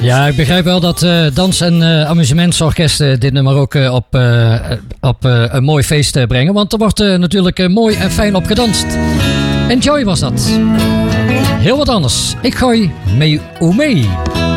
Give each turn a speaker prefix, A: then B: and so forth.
A: Ja, ik begrijp wel dat dans- en amusementsorkesten dit nummer ook op een mooi feest brengen. Want er wordt natuurlijk mooi en fijn op gedanst. Enjoy was dat. Heel wat anders. Ik gooi mee.